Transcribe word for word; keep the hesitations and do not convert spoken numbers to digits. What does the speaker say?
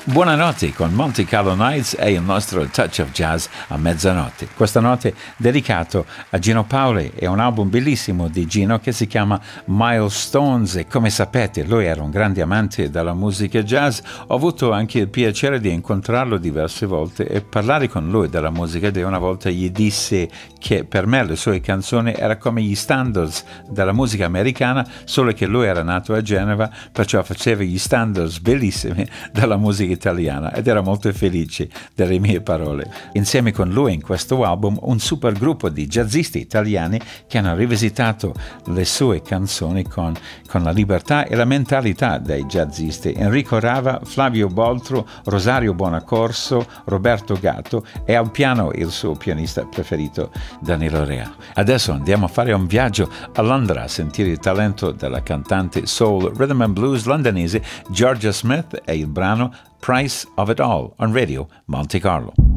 Buonanotte con Monte Carlo Nights e il nostro Touch of Jazz a mezzanotte. Questa notte dedicato a Gino Paoli, è un album bellissimo di Gino che si chiama Milestones e come sapete lui era un grande amante della musica jazz. Ho avuto anche il piacere di incontrarlo diverse volte e parlare con lui della musica e una volta gli disse che per me le sue canzoni erano come gli standards della musica americana, solo che lui era nato a Genova, perciò faceva gli standards bellissimi della musica italiana ed era molto felice delle mie parole. Insieme con lui in questo album un super gruppo di jazzisti italiani che hanno rivisitato le sue canzoni con, con la libertà e la mentalità dei jazzisti. Enrico Rava, Flavio Boltro, Rosario Bonaccorso, Roberto Gatto e al piano il suo pianista preferito Danilo Rea. Adesso andiamo a fare un viaggio a Londra a sentire il talento della cantante soul rhythm and blues londinese Georgia Smith e il brano Price of It All on Radio Monte Carlo.